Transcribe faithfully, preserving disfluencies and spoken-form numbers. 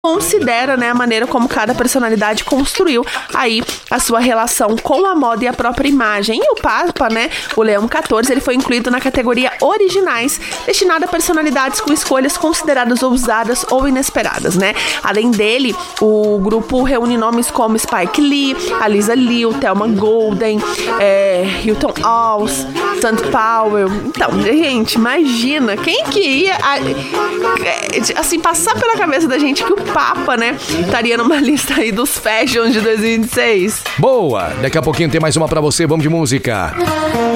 considera, né, a maneira como cada personalidade construiu aí a sua relação com a moda e a própria imagem. E o Papa, né, o Leão quatorze, ele foi incluído na categoria Originais, destinada a personalidades com escolhas consideradas ousadas ou inesperadas, né? Além dele, o grupo reúne nomes como Spike Lee, Alisa Liu, Thelma Golden, é, Hilton Als, Sandy Powell. Então, gente, imagina quem que ia assim passar pela cabeça da gente que o Papa, né, estaria numa lista aí dos fashions de dois mil e vinte e seis. Boa! Daqui a pouquinho tem mais uma pra você, vamos de música.